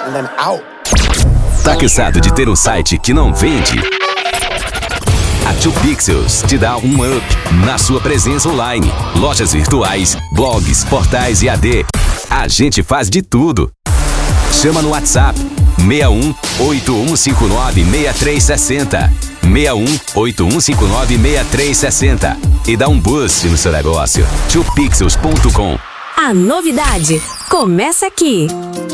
and then out. Tá cansado de ter um site que não vende? A 2Pixels te dá um up na sua presença online. Lojas virtuais, blogs, portais e AD. A gente faz de tudo. Chama no WhatsApp 61 8159 6360. 61 8159 6360 e dá um boost no seu negócio. 2Pixels.com. A novidade começa aqui.